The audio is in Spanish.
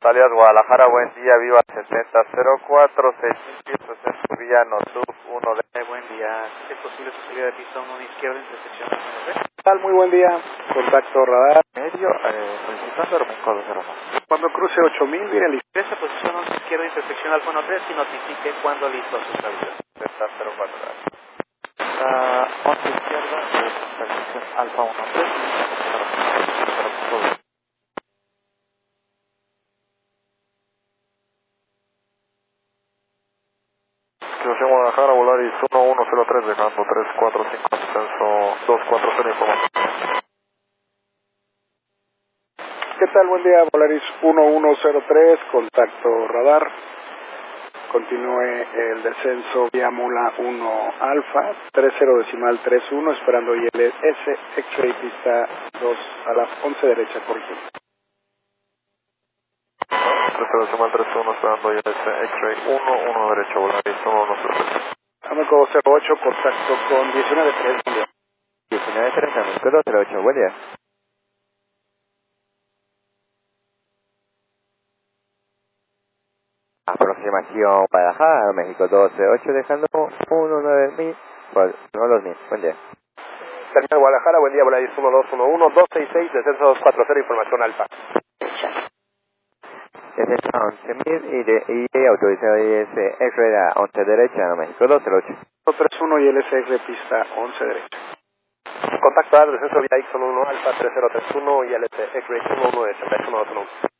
Alias Guadalajara, buen día, viva 7004, 6160, Villano Sub 1D. Buen día. ¿Es posible su salida de pista 1 de izquierda intersección al ¿sí? ¿Qué tal? Muy buen día. Contacto radar. Medio, solicitando Hermenco 202. Cuando cruce 8000, viene listo. Esa posición 11 izquierda intersección Alfa 13 y notifique cuando listo su salida. 7004. 11 izquierda, intersección Alfa 13. Situación Guadalajara, Volaris 1103, dejando 345, ascenso 240, información. ¿Qué tal? Buen día, Volaris 1103, contacto radar. Continúe el descenso vía Mula 1 Alfa, 30.31, esperando ILS, X-Ray pista 2 a la 11 derecha, corrigiendo. 30.31, esperando ILS, X-Ray 1 derecho, Volaris 1103. Ameco 208, contacto con 19.3. 19.3, Ameco 208, buen día. Aproximación Guadalajara, México 128, dejando 19000, no 2000, buen día. Terminal Guadalajara, buen día, Volaris 1211, 266, descenso 240, información Alfa. Descenso a 11000 y autorizado IS X-Ray a 11 derecha, México 208. 231 y LSR pista 11 derecha. Contacto al descenso vía X11 Alfa 3031 y LS X-Ray 11 81.